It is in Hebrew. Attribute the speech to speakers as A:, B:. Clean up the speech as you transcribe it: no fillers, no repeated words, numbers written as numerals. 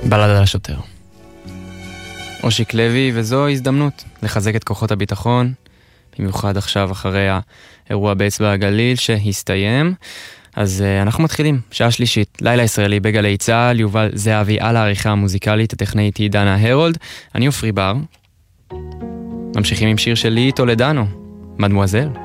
A: בלדה לשוטר. אושיק לוי, וזו הזדמנות לחזק את כוחות הביטחון, במיוחד עכשיו אחרי האירוע באצבע הגליל שהסתיים. אז אנחנו מתחילים, שעה שלישית, לילה ישראלי בגלי צהל, יובל זהבי על העריכה המוזיקלית, הטכנאית היא דנה הרולד, אני אופרי בר. ממשיכים עם שיר של לי טולדנו, מדמואזל.